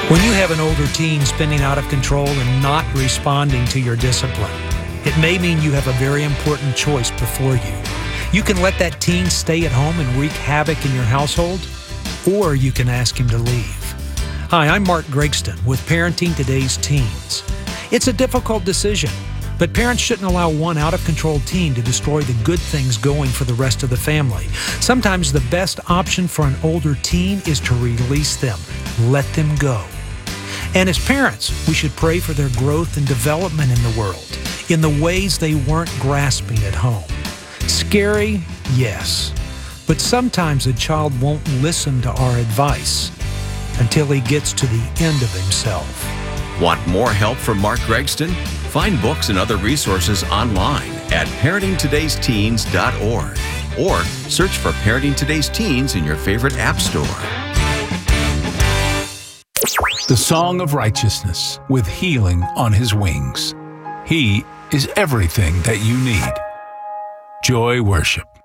When you have an older teen spinning out of control and not responding to your discipline, it may mean you have a very important choice before you. You can let that teen stay at home and wreak havoc in your household, or you can ask him to leave. Hi, I'm Mark Gregston with Parenting Today's Teens. It's a difficult decision, but parents shouldn't allow one out-of-control teen to destroy the good things going for the rest of the family. Sometimes the best option for an older teen is to release them, let them go. And as parents, we should pray for their growth and development in the world, in the ways they weren't grasping at home. Scary, yes, but sometimes a child won't listen to our advice until he gets to the end of himself. Want more help from Mark Gregston? Find books and other resources online at parentingtodaysteens.org or search for Parenting Today's Teens in your favorite app store. The Song of Righteousness with Healing on His Wings. He is everything that you need. Joy Worship.